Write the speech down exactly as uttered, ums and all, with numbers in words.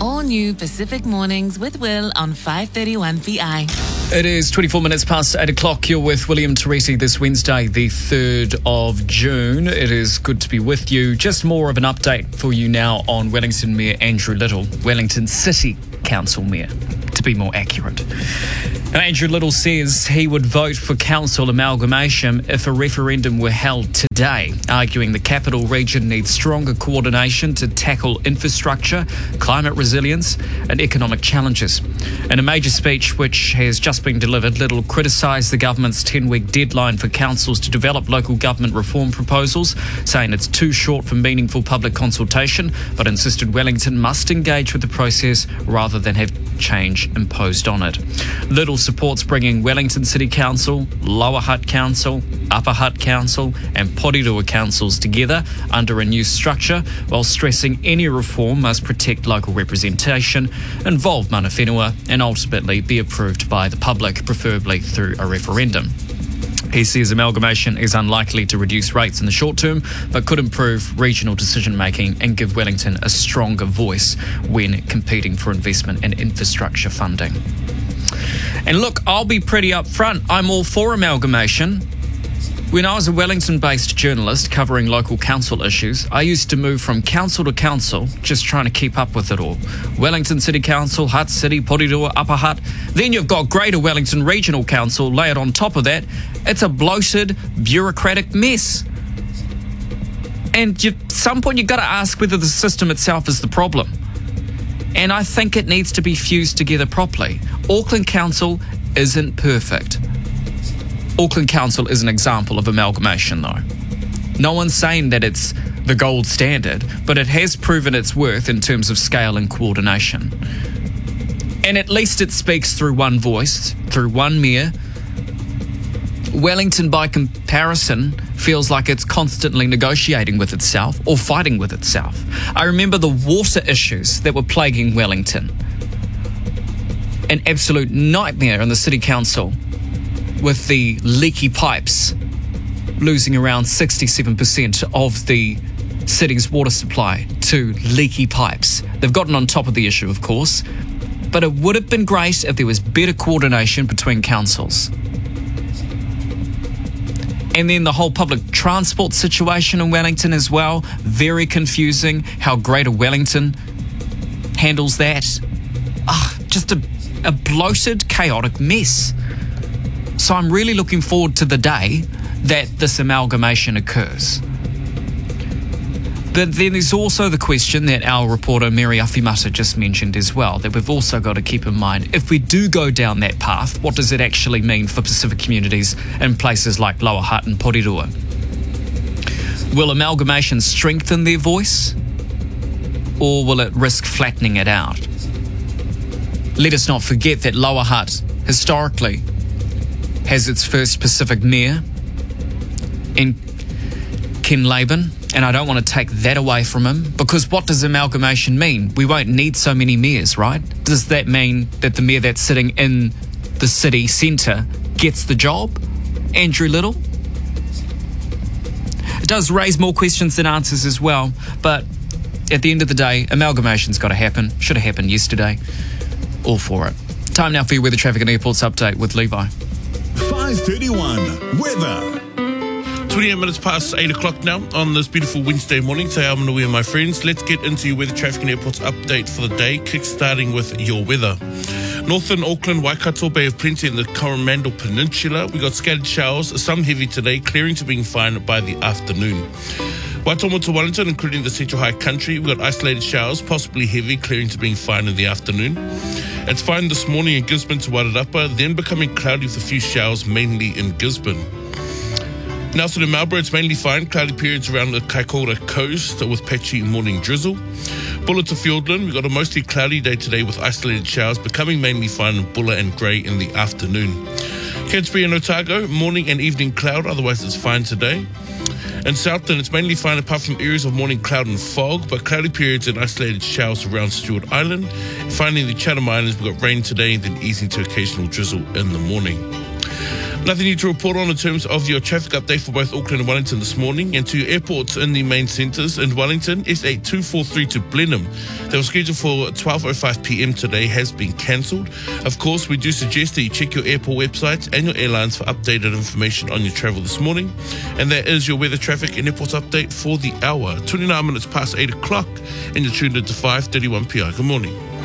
All new Pacific Mornings with Will on five thirty-one P I. It is twenty-four minutes past eight o'clock. You're with William Teresi this Wednesday, the third of June. It is good to be with you. Just more of an update for you now on Wellington Mayor Andrew Little, Wellington City Council Mayor, to be more accurate. Now, Andrew Little says he would vote for council amalgamation if a referendum were held today, arguing the capital region needs stronger coordination to tackle infrastructure, climate resilience and economic challenges. In a major speech which has just been delivered, Little criticised the government's ten-week deadline for councils to develop local government reform proposals, saying it's too short for meaningful public consultation, but insisted Wellington must engage with the process rather than have change imposed on it. Little supports bringing Wellington City Council, Lower Hutt Council, Upper Hutt Council and Porirua councils together under a new structure, while stressing any reform must protect local representation, involve mana whenua and ultimately be approved by the public, preferably through a referendum. He says amalgamation is unlikely to reduce rates in the short term, but could improve regional decision-making and give Wellington a stronger voice when competing for investment and infrastructure funding. And look, I'll be pretty upfront. I'm all for amalgamation. When I was a Wellington-based journalist covering local council issues, I used to move from council to council, just trying to keep up with it all. Wellington City Council, Hutt City, Porirua, Upper Hutt. Then you've got Greater Wellington Regional Council layered on top of that. It's a bloated, bureaucratic mess. And you, at some point you've got to ask whether the system itself is the problem. And I think it needs to be fused together properly. Auckland Council isn't perfect. Auckland Council is an example of amalgamation, though. No one's saying that it's the gold standard, but it has proven its worth in terms of scale and coordination. And at least it speaks through one voice, through one mayor. Wellington, by comparison, feels like it's constantly negotiating with itself or fighting with itself. I remember the water issues that were plaguing Wellington. An absolute nightmare in the City Council, with the leaky pipes losing around sixty-seven percent of the city's water supply to leaky pipes. They've gotten on top of the issue, of course, but it would have been great if there was better coordination between councils. And then the whole public transport situation in Wellington as well, very confusing how Greater Wellington handles that. Ah, just a, a bloated, chaotic mess. So I'm really looking forward to the day that this amalgamation occurs. But then there's also the question that our reporter Mary Awhimata just mentioned as well, that we've also got to keep in mind, if we do go down that path, what does it actually mean for Pacific communities in places like Lower Hutt and Porirua? Will amalgamation strengthen their voice, or will it risk flattening it out? Let us not forget that Lower Hutt, historically, has its first Pacific mayor in Ken Laban, and I don't want to take that away from him, because what does amalgamation mean? We won't need so many mayors, right? Does that mean that the mayor that's sitting in the city centre gets the job? Andrew Little? It does raise more questions than answers as well, but at the end of the day, amalgamation's got to happen. Should have happened yesterday. All for it. Time now for your weather, traffic and airports update with Levi. five thirty-one weather. twenty-eight minutes past eight o'clock now on this beautiful Wednesday morning. Say I'm Manui and my friends. Let's get into your weather, traffic and airports update for the day, kick-starting with your weather. Northern Auckland, Waikato, Bay of Plenty and the Coromandel Peninsula. We got scattered showers, some heavy today, clearing to being fine by the afternoon. Waitomo to Wellington, including the Central High Country, we got isolated showers, possibly heavy, clearing to being fine in the afternoon. It's fine this morning in Gisborne to Wairarapa, then becoming cloudy with a few showers, mainly in Gisborne. Nelson and Marlborough, it's mainly fine, cloudy periods around the Kaikoura coast with patchy morning drizzle. Bulla to Fiordland, we've got a mostly cloudy day today with isolated showers, becoming mainly fine in Bulla and Grey in the afternoon. Canterbury and Otago, morning and evening cloud, otherwise it's fine today. In Southland, it's mainly fine apart from areas of morning cloud and fog, but cloudy periods and isolated showers around Stewart Island. Finally, in the Chatham Islands, we've got rain today, then easing to occasional drizzle in the morning. Nothing new to report on in terms of your traffic update for both Auckland and Wellington this morning. And to airports in the main centres in Wellington, S eight two four three to Blenheim, that was scheduled for twelve oh five p.m. today, has been cancelled. Of course, we do suggest that you check your airport websites and your airlines for updated information on your travel this morning. And that is your weather, traffic and airports update for the hour. twenty-nine minutes past eight o'clock, and you're tuned into five thirty-one P I. Good morning.